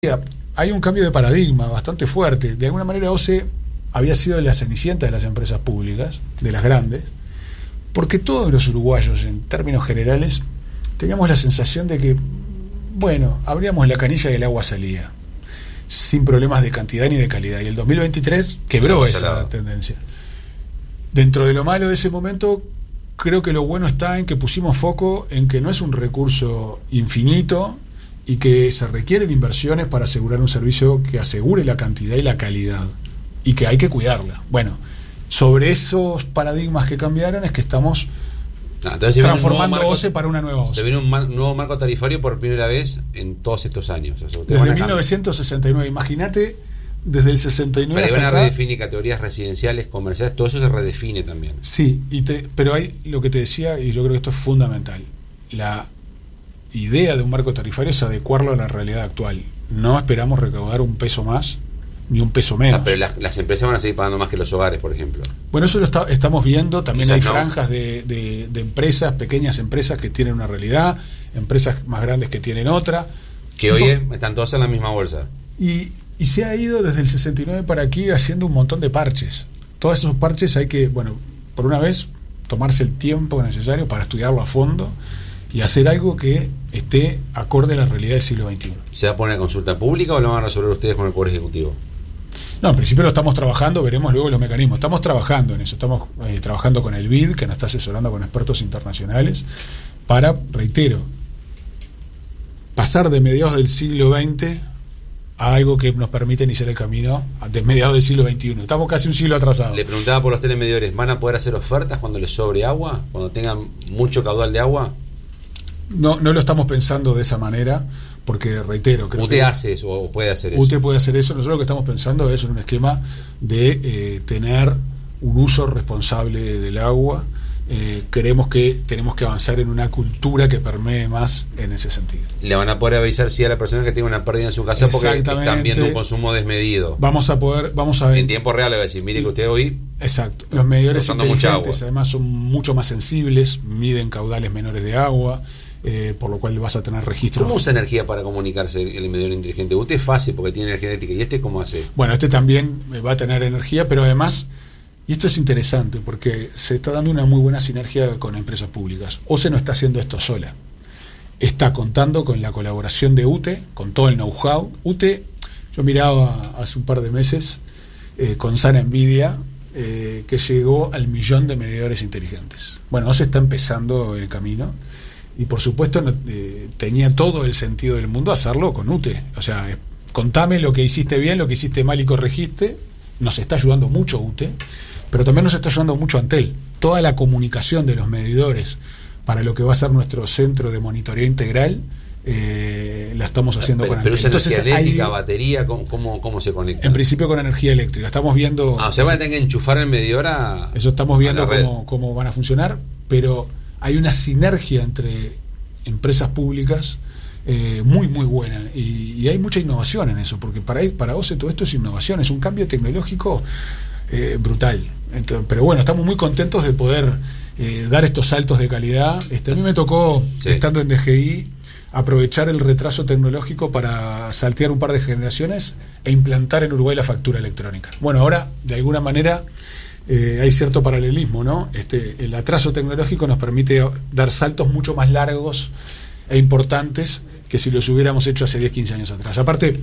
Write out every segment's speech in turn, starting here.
hay un cambio de paradigma bastante fuerte. De alguna manera OCE había sido la cenicienta de las empresas públicas, de las grandes, porque todos los uruguayos, en términos generales, teníamos la sensación de que, bueno, abríamos la canilla y el agua salía, sin problemas de cantidad ni de calidad. Y el 2023 quebró esa tendencia. Dentro de lo malo de ese momento, creo que lo bueno está en que pusimos foco en que no es un recurso infinito y que se requieren inversiones para asegurar un servicio que asegure la cantidad y la calidad, y que hay que cuidarla. Bueno, sobre esos paradigmas que cambiaron es que estamos transformando OCE para una nueva OCE. Se viene un nuevo marco tarifario por primera vez en todos estos años. O sea, desde 1969, imagínate, desde el 69 pero hasta van a acá. Redefinir categorías residenciales, comerciales, todo eso se redefine también. Sí, pero hay lo que te decía, y yo creo que esto es fundamental. La idea de un marco tarifario es adecuarlo a la realidad actual. No esperamos recaudar un peso más ni un peso menos. Pero las empresas van a seguir pagando más que los hogares, por ejemplo. Bueno, eso estamos viendo. También Quizás hay no. franjas de empresas, pequeñas empresas que tienen una realidad, empresas más grandes que tienen otra. Que hoy están todas en la misma bolsa. Y se ha ido desde el 69 para aquí haciendo un montón de parches. Todos esos parches hay que, bueno, por una vez, tomarse el tiempo necesario para estudiarlo a fondo y hacer algo que esté acorde a la realidad del siglo XXI. ¿Se va a poner a consulta pública o lo van a resolver ustedes con el Poder Ejecutivo? No, en principio lo estamos trabajando, veremos luego los mecanismos. Estamos trabajando en eso, estamos trabajando con el BID, que nos está asesorando con expertos internacionales, para, reitero, pasar de mediados del siglo XX a algo que nos permite iniciar el camino de mediados del siglo XXI. Estamos casi un siglo atrasados. Le preguntaba por los telemedidores, ¿van a poder hacer ofertas cuando les sobre agua? ¿Cuando tengan mucho caudal de agua? No lo estamos pensando de esa manera, porque reitero, creo ¿UTE que hace eso o puede hacer eso? UTE puede hacer eso. Nosotros lo que estamos pensando es en un esquema de tener un uso responsable del agua. Creemos que tenemos que avanzar en una cultura que permee más en ese sentido. Le van a poder avisar si a la persona que tiene una pérdida en su casa porque están viendo un consumo desmedido. Vamos a ver en tiempo real, le va a decir, mire que usted hoy. Exacto. Los medidores inteligentes además son mucho más sensibles, miden caudales menores de agua, por lo cual vas a tener registro. ¿Cómo usa energía para comunicarse el medidor inteligente? Usted es fácil porque tiene energía eléctrica. ¿Y este cómo hace? Bueno, este también va a tener energía, pero además, y esto es interesante porque se está dando una muy buena sinergia con empresas públicas. OCE no está haciendo esto sola. Está contando con la colaboración de UTE, con todo el know-how. UTE, yo miraba hace un par de meses con sana envidia que llegó al 1.000.000 de medidores inteligentes. Bueno, OCE está empezando el camino y por supuesto tenía todo el sentido del mundo hacerlo con UTE. O sea, contame lo que hiciste bien, lo que hiciste mal y corregiste. Nos está ayudando mucho UTE, pero también nos está ayudando mucho Antel. Toda la comunicación de los medidores para lo que va a ser nuestro centro de monitoreo integral la estamos haciendo con Antel. Pero entonces, energía eléctrica, batería, ¿cómo se conecta? En principio con energía eléctrica. Estamos viendo... o sea, van a tener que enchufar el medidor a... Eso estamos viendo cómo van a funcionar, pero hay una sinergia entre empresas públicas muy muy buena y hay mucha innovación en eso, porque para OCE todo esto es innovación, es un cambio tecnológico brutal. Entonces, pero bueno, estamos muy contentos de poder dar estos saltos de calidad. A mí me tocó, estando en DGI, aprovechar el retraso tecnológico para saltear un par de generaciones e implantar en Uruguay la factura electrónica. Bueno, ahora de alguna manera hay cierto paralelismo, ¿no? El atraso tecnológico nos permite dar saltos mucho más largos e importantes que si los hubiéramos hecho hace 10, 15 años atrás. Aparte,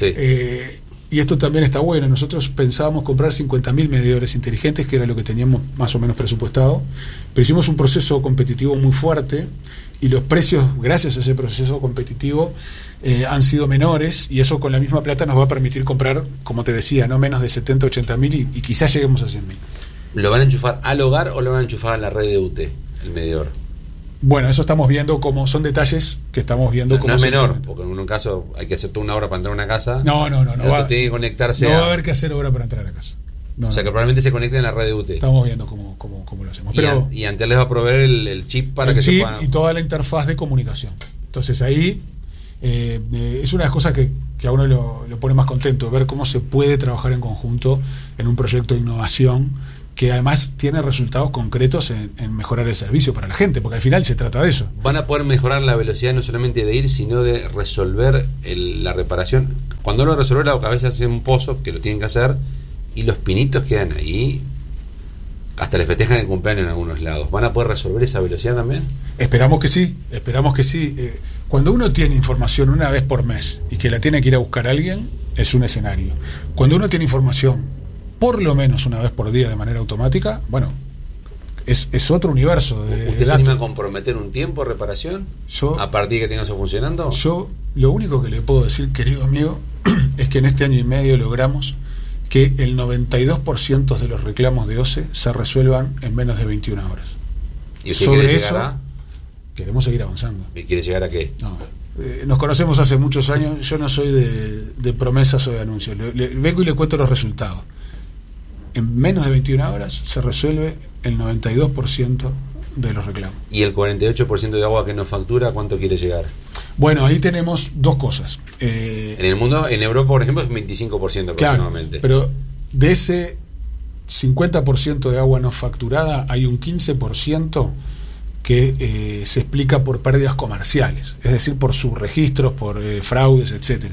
y esto también está bueno, nosotros pensábamos comprar 50.000 medidores inteligentes, que era lo que teníamos más o menos presupuestado, pero hicimos un proceso competitivo muy fuerte y los precios, gracias a ese proceso competitivo, han sido menores, y eso con la misma plata nos va a permitir comprar, como te decía, no menos de 70, 80.000 y quizás lleguemos a 100.000. ¿Lo van a enchufar al hogar o lo van a enchufar a la red de UTE, el medidor? Bueno, eso estamos viendo cómo son detalles que estamos viendo. No es menor, porque en un caso hay que hacer toda una hora para entrar a una casa. No tiene que conectarse. No va a haber que hacer hora para entrar a la casa. O sea que probablemente se conecte en la red de UTE. Estamos viendo cómo lo hacemos. Pero y Antel les va a proveer el chip para que se puedan... y toda la interfaz de comunicación. Entonces ahí es una de las cosas que a uno lo pone más contento, ver cómo se puede trabajar en conjunto en un proyecto de innovación que además tiene resultados concretos en mejorar el servicio para la gente, porque al final se trata de eso. ¿Van a poder mejorar la velocidad no solamente de ir, sino de resolver la reparación Cuando uno resuelve el agua, a veces hacen un pozo, que lo tienen que hacer, y los pinitos quedan ahí. Hasta les festejan el cumpleaños en algunos lados. ¿Van a poder resolver esa velocidad también? Esperamos que sí. Cuando uno tiene información una vez por mes y que la tiene que ir a buscar alguien, es un escenario. Cuando uno tiene información por lo menos una vez por día de manera automática, bueno, es otro universo de ¿Usted se anima a comprometer un tiempo de reparación a partir de que tenga eso funcionando? Yo lo único que le puedo decir, querido amigo, es que en este año y medio logramos que el 92% de los reclamos de OCE se resuelvan en menos de 21 horas. ¿Y usted quiere llegar a? Queremos seguir avanzando. ¿Y quiere llegar a qué? No, nos conocemos hace muchos años. Yo no soy de promesas o de anuncios. Vengo y le cuento los resultados. En menos de 21 horas se resuelve el 92% de los reclamos. ¿Y el 48% de agua que no factura, cuánto quiere llegar? Bueno, ahí tenemos dos cosas. En el mundo, en Europa, por ejemplo, es 25% aproximadamente. Claro, pero de ese 50% de agua no facturada, hay un 15% que se explica por pérdidas comerciales, es decir, por subregistros, por fraudes, etcétera.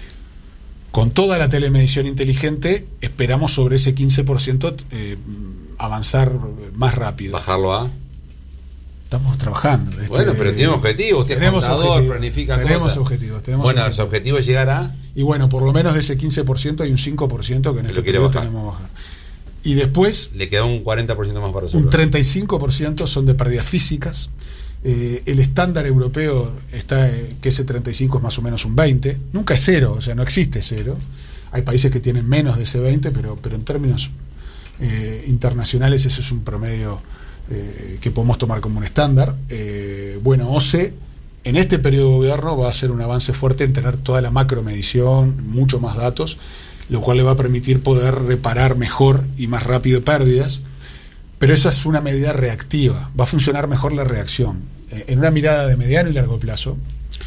Con toda la telemedición inteligente, esperamos sobre ese 15% avanzar más rápido. ¿Bajarlo a? Estamos trabajando. Bueno, pero tiene objetivos. Usted es contador, planifica cosas. Tenemos objetivos. Los objetivos es llegar a... Y bueno, por lo menos de ese 15% hay un 5% que en este periodo tenemos que bajar. Y después... Le queda un 40% más para resolver. Un 35% son de pérdidas físicas. El estándar europeo está que ese 35 es más o menos un 20. Nunca es cero, o sea, no existe cero. Hay países que tienen menos de ese 20, pero en términos internacionales eso es un promedio que podemos tomar como un estándar. Bueno, OCE en este periodo de gobierno va a hacer un avance fuerte en tener toda la macromedición, mucho más datos, lo cual le va a permitir poder reparar mejor y más rápido pérdidas, pero esa es una medida reactiva, va a funcionar mejor la reacción. En una mirada de mediano y largo plazo,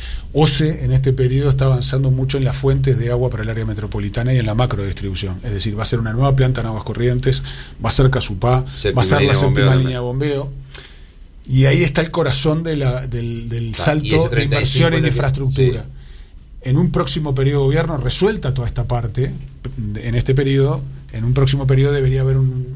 OCE en este periodo está avanzando mucho en las fuentes de agua para el área metropolitana y en la macrodistribución, es decir, va a ser una nueva planta en Aguas Corrientes, va a ser Casupá, va a ser la séptima línea de bombeo, y ahí está el corazón del salto de inversión en infraestructura. Sí. En un próximo periodo de gobierno, resuelta toda esta parte, en este periodo, en un próximo periodo debería haber un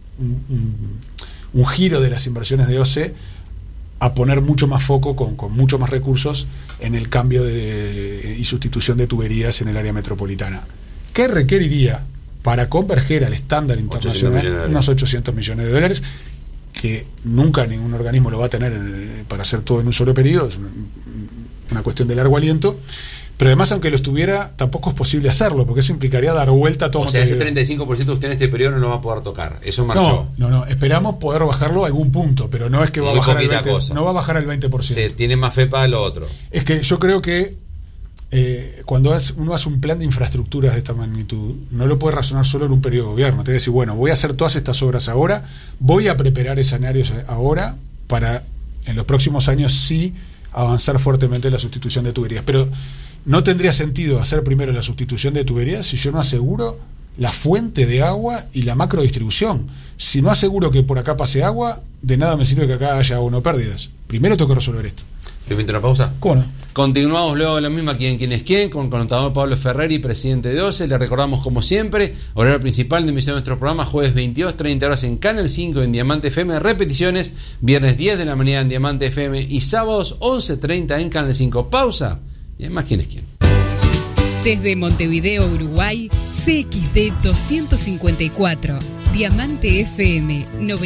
giro de las inversiones de OCE a poner mucho más foco con mucho más recursos en el cambio y sustitución de tuberías en el área metropolitana, que requeriría para converger al estándar internacional unos 800 millones de dólares, que nunca ningún organismo lo va a tener para hacer todo en un solo periodo, es una cuestión de largo aliento. Pero además, aunque lo estuviera, tampoco es posible hacerlo, porque eso implicaría dar vuelta a todo. O sea, ese 35% usted en este periodo no lo va a poder tocar. Eso marchó. No. Esperamos poder bajarlo a algún punto, pero no es que va a bajar al 20%. No va a bajar al 20%. Se tiene más fe para lo otro. Es que yo creo que cuando uno hace un plan de infraestructuras de esta magnitud, no lo puede razonar solo en un periodo de gobierno. Te voy a decir, bueno, voy a hacer todas estas obras ahora, voy a preparar escenarios ahora para en los próximos años sí avanzar fuertemente en la sustitución de tuberías. Pero no tendría sentido hacer primero la sustitución de tuberías si yo no aseguro la fuente de agua y la macrodistribución. Si no aseguro que por acá pase agua, de nada me sirve que acá haya agua o no pérdidas. Primero tengo que resolver esto. ¿Le invito a una pausa? ¿Cómo no? Continuamos luego de la misma Quién es quién, con el contador Pablo Ferreri, presidente de OCE. Le recordamos, como siempre, horario principal de emisión de nuestro programa, jueves 22, 30 horas en Canal 5 en Diamante FM, repeticiones, viernes 10 de la mañana en Diamante FM y sábados 11:30 en Canal 5. Pausa y además ¿Quién es quién? Desde Montevideo, Uruguay, CXD 254, Diamante FM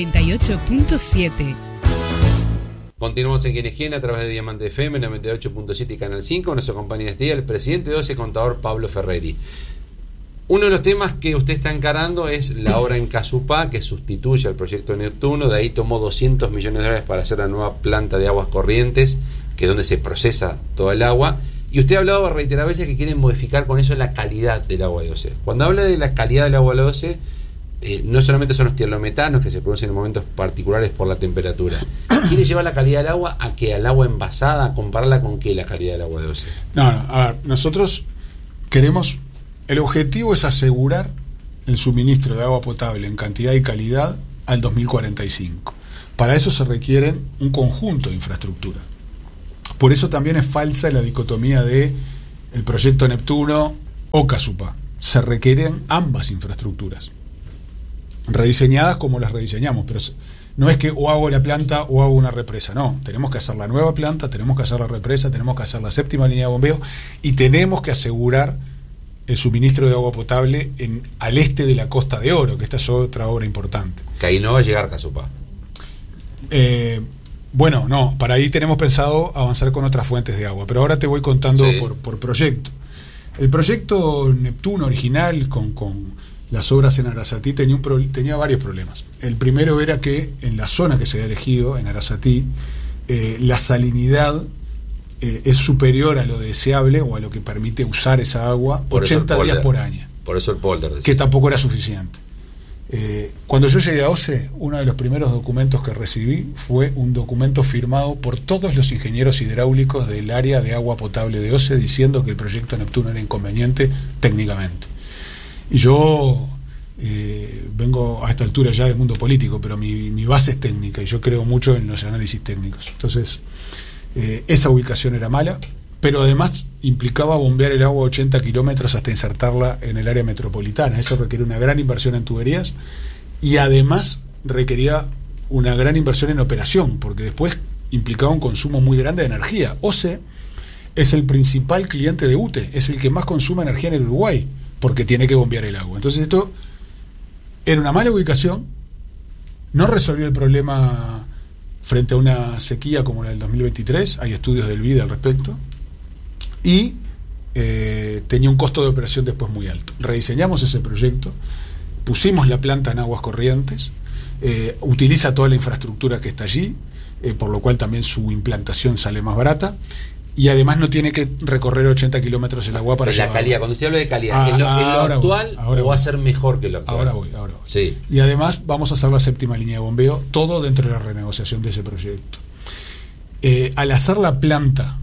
98.7. Continuamos en Quién es quién a través de Diamante FM 98.7 y Canal 5. Nuestra compañía este día, el presidente de OCE, contador Pablo Ferreri. Uno de los temas que usted está encarando es la obra en Casupá, que sustituye al proyecto Neptuno. De ahí tomó 200 millones de dólares para hacer la nueva planta de Aguas Corrientes, que es donde se procesa toda el agua. Y usted ha hablado reiteradas veces que quieren modificar con eso la calidad del agua de OCE. Cuando habla de la calidad del agua de OCE, no solamente son los tierlometanos que se producen en momentos particulares por la temperatura. ¿Quiere llevar la calidad del agua a que al agua envasada, a compararla con qué la calidad del agua de OCE? No, a ver, nosotros queremos, el objetivo es asegurar el suministro de agua potable en cantidad y calidad al 2045. Para eso se requieren un conjunto de infraestructura. Por eso también es falsa la dicotomía de el proyecto Neptuno o Casupá, se requieren ambas infraestructuras, rediseñadas como las rediseñamos, pero no es que o hago la planta o hago una represa, no, tenemos que hacer la nueva planta, tenemos que hacer la represa, tenemos que hacer la séptima línea de bombeo y tenemos que asegurar el suministro de agua potable al este de la Costa de Oro, que esta es otra obra importante. Que ahí no va a llegar Casupá. Bueno, no, para ahí tenemos pensado avanzar con otras fuentes de agua, pero ahora te voy contando sí. por proyecto. El proyecto Neptuno original con las obras en Arasatí tenía varios problemas. El primero era que en la zona que se había elegido, en Arasatí, la salinidad es superior a lo deseable o a lo que permite usar esa agua por 80 días por año. Por eso el polder. Decía. Que tampoco era suficiente. Cuando yo llegué a OCE, uno de los primeros documentos que recibí fue un documento firmado por todos los ingenieros hidráulicos del área de agua potable de OCE diciendo que el proyecto Neptuno era inconveniente técnicamente. Y yo vengo a esta altura ya del mundo político, pero mi base es técnica y yo creo mucho en los análisis técnicos. Entonces, esa ubicación era mala, pero además implicaba bombear el agua a 80 kilómetros hasta insertarla en el área metropolitana. Eso requería una gran inversión en tuberías y además requería una gran inversión en operación, porque después implicaba un consumo muy grande de energía. OCE es el principal cliente de UTE, es el que más consume energía en el Uruguay, porque tiene que bombear el agua. Entonces esto era una mala ubicación, no resolvió el problema frente a una sequía como la del 2023, hay estudios del BID al respecto, y tenía un costo de operación después muy alto. Rediseñamos ese proyecto, pusimos la planta en aguas corrientes, utiliza toda la infraestructura que está allí, por lo cual también su implantación sale más barata, y además no tiene que recorrer 80 kilómetros el agua para llevar. La calidad, cuando usted habla de calidad, ¿en lo actual o va a ser mejor que lo actual? Ahora voy. Sí. Y además vamos a hacer la séptima línea de bombeo, todo dentro de la renegociación de ese proyecto. Al hacer la planta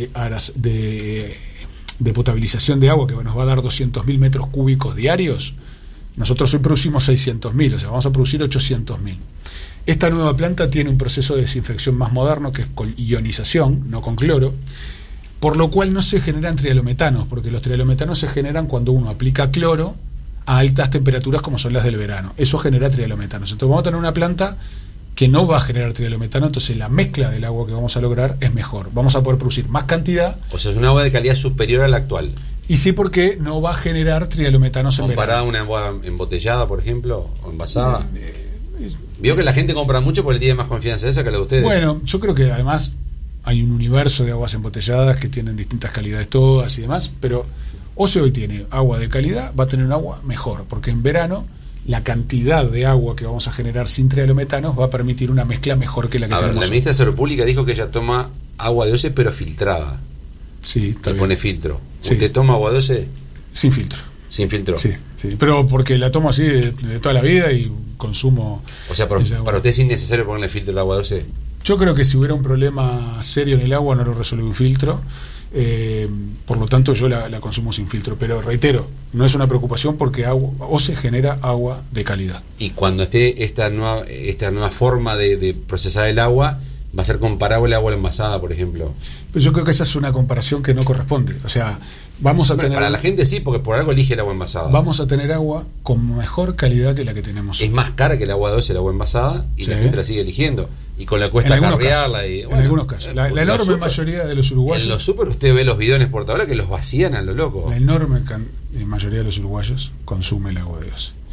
de potabilización de agua, que nos va a dar 200.000 metros cúbicos diarios, nosotros hoy producimos 600.000, o sea, vamos a producir 800.000. Esta nueva planta tiene un proceso de desinfección más moderno, que es con ionización, no con cloro, por lo cual no se generan trialometanos, porque los trialometanos se generan cuando uno aplica cloro a altas temperaturas como son las del verano. Eso genera trialometanos. Entonces vamos a tener una planta que no va a generar trialometano, entonces la mezcla del agua que vamos a lograr es mejor. Vamos a poder producir más cantidad. O sea, es un agua de calidad superior a la actual. Y sí, porque no va a generar trialometanos en verano. ¿Comparada a una agua embotellada, por ejemplo, o envasada? Vio que la gente compra mucho porque tiene más confianza esa que la de ustedes. Bueno, yo creo que además hay un universo de aguas embotelladas que tienen distintas calidades todas y demás, pero OCE hoy tiene agua de calidad, va a tener un agua mejor, porque en verano la cantidad de agua que vamos a generar sin trialometanos va a permitir una mezcla mejor que la que tenemos. La ministra de Salud Pública dijo que ella toma agua de OCE pero filtrada. Sí, está bien. Pone filtro. Sí. ¿Usted toma agua de OCE? Sin filtro. Sin filtro. Sí, pero porque la tomo así de toda la vida y consumo. O sea, para usted es innecesario ponerle filtro al agua de OCE. Yo creo que si hubiera un problema serio en el agua no lo resuelve un filtro, por lo tanto yo la consumo sin filtro, pero reitero, no es una preocupación porque OCE genera agua de calidad. Y cuando esté esta nueva forma de procesar el agua, va a ser comparable al agua envasada, por ejemplo. Pues yo creo que esa es una comparación que no corresponde. O sea, vamos a tener... Para la gente sí, porque por algo elige el agua envasada. Vamos a tener agua con mejor calidad que la que tenemos. Es más cara que el agua de OCE, el agua envasada, y la gente la sigue eligiendo. Y con la cuesta carrearla. En algunos casos. La enorme mayoría de los uruguayos... En los super usted ve los bidones portadores que los vacían a lo loco. La enorme mayoría de los uruguayos consume el agua de OCE.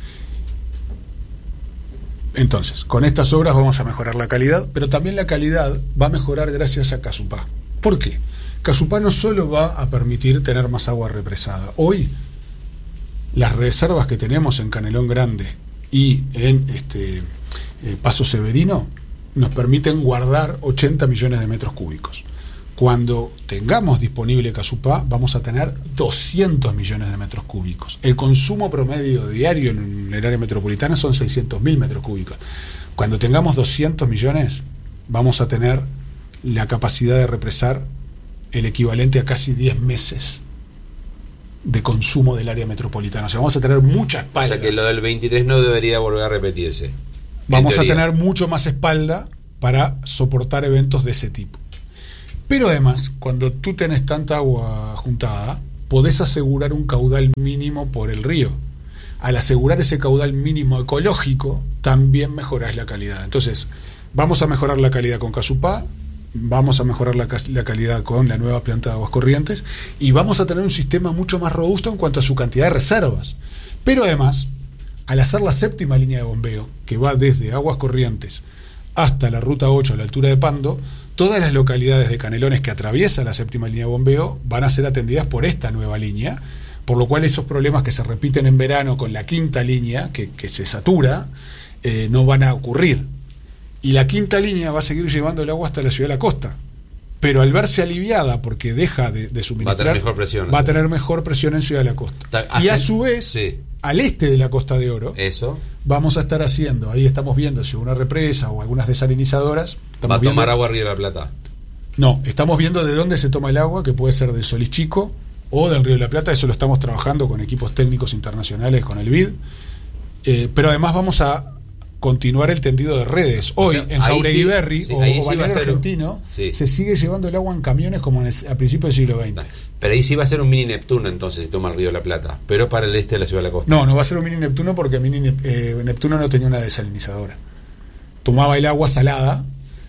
Entonces, con estas obras vamos a mejorar la calidad, pero también la calidad va a mejorar gracias a Casupá. ¿Por qué? Casupá no solo va a permitir tener más agua represada. Hoy, las reservas que tenemos en Canelón Grande y en Paso Severino nos permiten guardar 80 millones de metros cúbicos. Cuando tengamos disponible Casupá, vamos a tener 200 millones de metros cúbicos. El consumo promedio diario en el área metropolitana son 600.000 metros cúbicos. Cuando tengamos 200 millones, vamos a tener la capacidad de represar el equivalente a casi 10 meses de consumo del área metropolitana. O sea, vamos a tener mucha espalda. O sea que lo del 23 no debería volver a repetirse. Vamos a tener mucho más espalda para soportar eventos de ese tipo. Pero además, cuando tú tenés tanta agua juntada, podés asegurar un caudal mínimo por el río. Al asegurar ese caudal mínimo ecológico, también mejorás la calidad. Entonces, vamos a mejorar la calidad con Casupá, vamos a mejorar la calidad con la nueva planta de aguas corrientes, y vamos a tener un sistema mucho más robusto en cuanto a su cantidad de reservas. Pero además, al hacer la 7ª línea de bombeo, que va desde Aguas Corrientes hasta la Ruta 8 a la altura de Pando, todas las localidades de Canelones que atraviesa la 7ª línea de bombeo van a ser atendidas por esta nueva línea, por lo cual esos problemas que se repiten en verano con la 5ª línea, que se satura, no van a ocurrir. Y la 5ª línea va a seguir llevando el agua hasta la ciudad de la costa, pero al verse aliviada porque deja de suministrar, va a tener mejor presión, va a tener mejor presión en ciudad de la costa. Y a su vez, sí, al este de la Costa de Oro, eso vamos a estar haciendo, ahí estamos viendo si una represa o algunas desalinizadoras. ¿Va a tomar agua Río de la Plata? No, estamos viendo de dónde se toma el agua, que puede ser del Solís Chico o del Río de la Plata. Eso lo estamos trabajando con equipos técnicos internacionales, con el BID, pero además vamos a continuar el tendido de redes. Hoy, o sea, en Jauregui Berri o Balneario Argentino, sí, se sigue llevando el agua en camiones como a principios del siglo XX. Pero ahí sí va a ser un mini Neptuno, entonces, si toma el Río de la Plata, pero para el este de la ciudad de la costa. No va a ser un mini Neptuno porque Neptuno no tenía una desalinizadora. Tomaba el agua salada,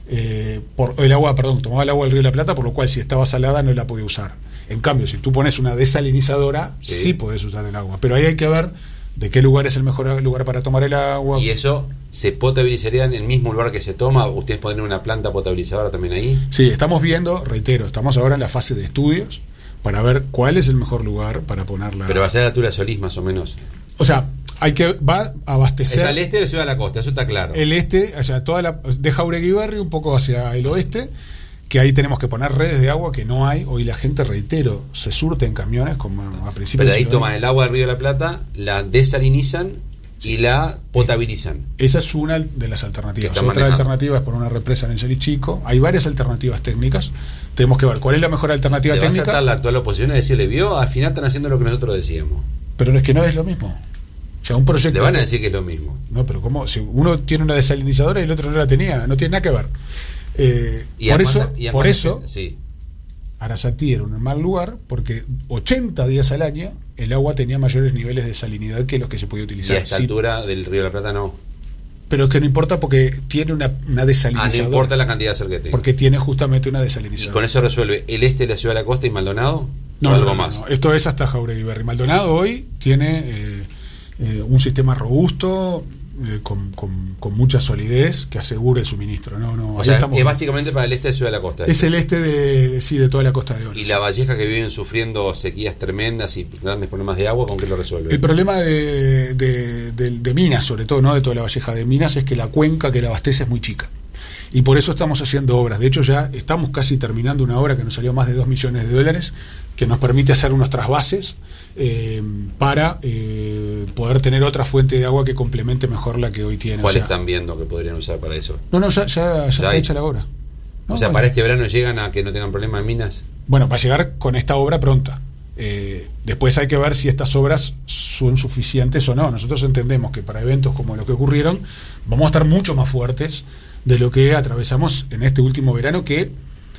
tomaba el agua del Río de la Plata, por lo cual si estaba salada no la podía usar. En cambio, si tú pones una desalinizadora, sí podés usar el agua. Pero ahí hay que ver de qué lugar es el mejor lugar para tomar el agua. ¿Y eso se potabilizaría en el mismo lugar que se toma? ¿Ustedes ponen una planta potabilizadora también ahí? Sí, estamos viendo, reitero, estamos ahora en la fase de estudios para ver cuál es el mejor lugar para ponerla. Pero va a ser a la altura de Solís, más o menos. O sea, va a abastecer. Es al este de la ciudad de la costa, eso está claro. El este, o sea, de Jauregui Berri un poco hacia el oeste, que ahí tenemos que poner redes de agua que no hay. Hoy la gente, reitero, se surte en camiones como a principios. Pero ahí toman el agua del Río de la Plata, la desalinizan y la potabilizan. Esa es una de las alternativas. Otra alternativa es poner una represa en el Solís Chico. Hay varias alternativas técnicas. Tenemos que ver cuál es la mejor alternativa técnica. ¿Le va a saltar la actual oposición y decirle, vio, al final están haciendo lo que nosotros decíamos? Pero es que no es lo mismo. O sea, un proyecto. Le van a decir que es lo mismo. No, pero ¿cómo? Si uno tiene una desalinizadora y el otro no la tenía, no tiene nada que ver. Por eso sí, Arasatí era un mal lugar porque 80 días al año el agua tenía mayores niveles de salinidad que los que se podía utilizar. Y a esta altura del Río de la Plata no. Pero es que no importa porque tiene una desalinizadora. No importa la cantidad de sal que tenga. Porque tiene justamente una desalinizadora. ¿Y con eso resuelve el este de la ciudad de la costa y Maldonado? No, algo más. Esto es hasta Jauregui Berri. Maldonado hoy tiene un sistema robusto, con mucha solidez que asegure el suministro. O sea, es básicamente para el este de Ciudad de la Costa. Es el este de toda la Costa de Oro. Y La Valleja, que viven sufriendo sequías tremendas y grandes problemas de agua, ¿con qué lo resuelve? El problema de Minas, sobre todo, no de toda La Valleja, de Minas, es que la cuenca que la abastece es muy chica. Y por eso estamos haciendo obras. De hecho, ya estamos casi terminando una obra que nos salió más de $2 millones, que nos permite hacer unos trasvases para poder tener otra fuente de agua que complemente mejor la que hoy tiene. ¿Cuál están viendo que podrían usar para eso? Ya está hecha la obra. ¿Para este verano llegan a que no tengan problema en Minas? Bueno, va a llegar con esta obra pronta. Después hay que ver si estas obras son suficientes o no. Nosotros entendemos que para eventos como los que ocurrieron vamos a estar mucho más fuertes de lo que atravesamos en este último verano, que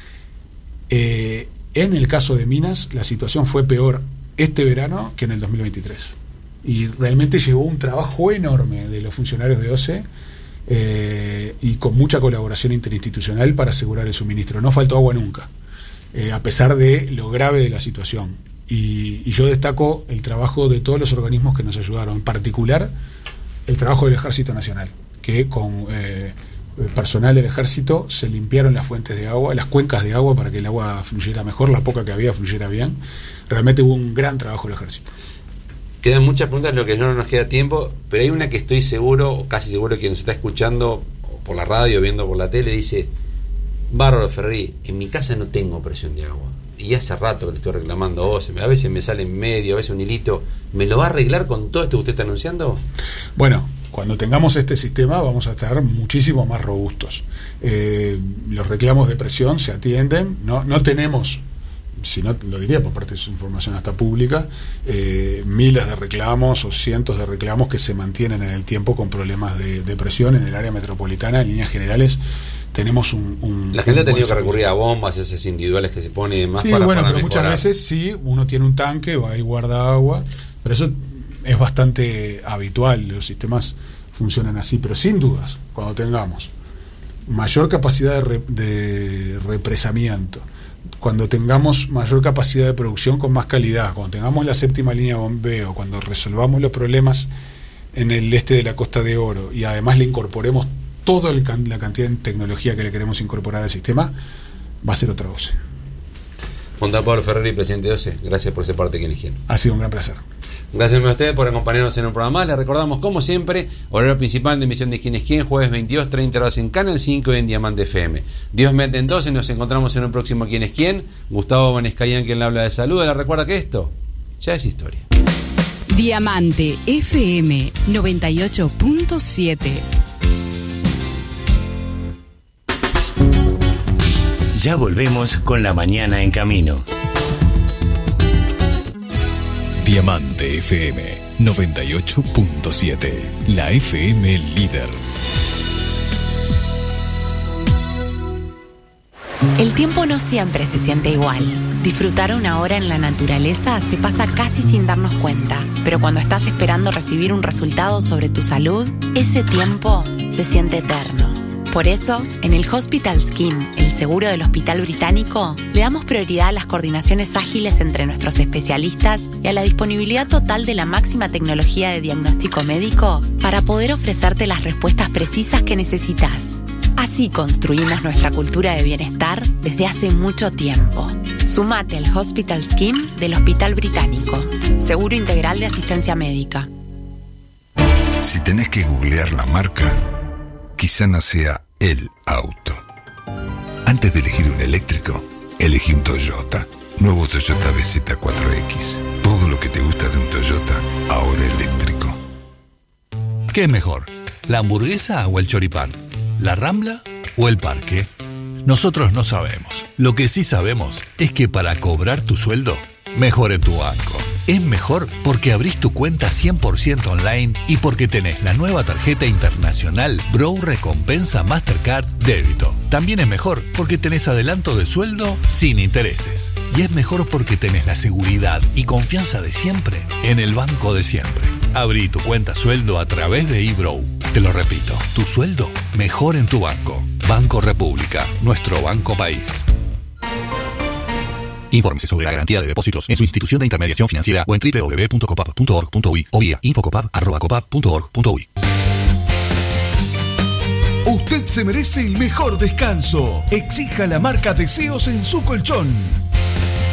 en el caso de Minas la situación fue peor este verano que en el 2023, y realmente llevó un trabajo enorme de los funcionarios de OCE y con mucha colaboración interinstitucional para asegurar el suministro. No faltó agua nunca, a pesar de lo grave de la situación, y yo destaco el trabajo de todos los organismos que nos ayudaron, en particular el trabajo del Ejército Nacional, que con personal del Ejército se limpiaron las fuentes de agua, las cuencas de agua, para que el agua fluyera mejor, la poca que había fluyera bien. Realmente hubo un gran trabajo del Ejército. Quedan muchas preguntas, lo que no nos queda tiempo, pero hay una que estoy seguro, o casi seguro, que nos está escuchando por la radio, viendo por la tele, dice: bárbaro Ferreri, en mi casa no tengo presión de agua, y hace rato que le estoy reclamando a vos, a veces me sale en medio, a veces un hilito. ¿Me lo va a arreglar con todo esto que usted está anunciando? Bueno, cuando tengamos este sistema vamos a estar muchísimo más robustos. Los reclamos de presión se atienden. No tenemos, si no lo diría por parte de su información hasta pública, miles de reclamos o cientos de reclamos que se mantienen en el tiempo con problemas de presión en el área metropolitana. En líneas generales tenemos la gente ha tenido que recurrir a bombas esas individuales que se ponen y demás. Sí, para pero mejorar. muchas veces sí, uno tiene un tanque, va y guarda agua, pero eso es bastante habitual, los sistemas funcionan así, pero sin dudas, cuando tengamos mayor capacidad de represamiento, cuando tengamos mayor capacidad de producción con más calidad, cuando tengamos la séptima línea de bombeo, cuando resolvamos los problemas en el este de la Costa de Oro y además le incorporemos toda la cantidad de tecnología que le queremos incorporar al sistema, va a ser otra OCE. Juan Pablo Ferreri, presidente de OCE, gracias por ser parte de Quien es Quien. Ha sido un gran placer. Gracias a ustedes por acompañarnos en un programa más. Les recordamos, como siempre, horario principal de emisión de Quien es Quien, jueves 22:30 horas en Canal 5 y en Diamante FM. Dios mediante, entonces nos encontramos en un próximo Quien es Quien. Gustavo Manescayan, quien le habla de salud. Les recuerda que esto ya es historia. Diamante FM 98.7. Ya volvemos con La Mañana en Camino. Diamante FM 98.7, la FM líder. El tiempo no siempre se siente igual. Disfrutar una hora en la naturaleza se pasa casi sin darnos cuenta, pero cuando estás esperando recibir un resultado sobre tu salud, ese tiempo se siente eterno. Por eso, en el Hospital Scheme, el seguro del Hospital Británico, le damos prioridad a las coordinaciones ágiles entre nuestros especialistas y a la disponibilidad total de la máxima tecnología de diagnóstico médico para poder ofrecerte las respuestas precisas que necesitas. Así construimos nuestra cultura de bienestar desde hace mucho tiempo. Sumate al Hospital Scheme del Hospital Británico. Seguro integral de asistencia médica. Si tenés que googlear la marca, quizá no sea el auto. Antes de elegir un eléctrico, elegí un Toyota. Nuevo Toyota BZ4X. Todo lo que te gusta de un Toyota, ahora eléctrico. ¿Qué es mejor? ¿La hamburguesa o el choripán? ¿La Rambla o el parque? Nosotros no sabemos. Lo que sí sabemos es que para cobrar tu sueldo, mejor en tu banco. Es mejor porque abrís tu cuenta 100% online y porque tenés la nueva tarjeta internacional Bro Recompensa Mastercard Débito. También es mejor porque tenés adelanto de sueldo sin intereses. Y es mejor porque tenés la seguridad y confianza de siempre en el banco de siempre. Abrí tu cuenta sueldo a través de eBrow. Te lo repito, tu sueldo mejor en tu banco. Banco República, nuestro banco país. Infórmese sobre la garantía de depósitos en su institución de intermediación financiera o en www.copap.org.uy o vía infocopap@copap.org.uy. Usted se merece el mejor descanso. Exija la marca Deseos en su colchón.